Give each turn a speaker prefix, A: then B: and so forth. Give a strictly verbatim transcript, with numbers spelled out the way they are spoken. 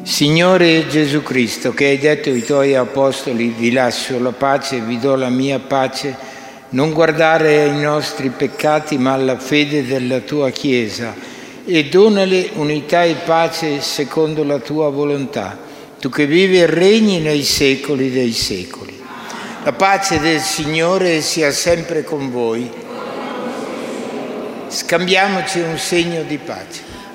A: Signore Gesù Cristo, che hai detto ai tuoi apostoli: vi lascio la pace, vi do la mia pace, non guardare ai nostri peccati ma alla fede della tua Chiesa, e donale unità e pace secondo la tua volontà, tu che vivi e regni nei secoli dei secoli. La pace del Signore sia sempre con voi. Scambiamoci un segno di pace.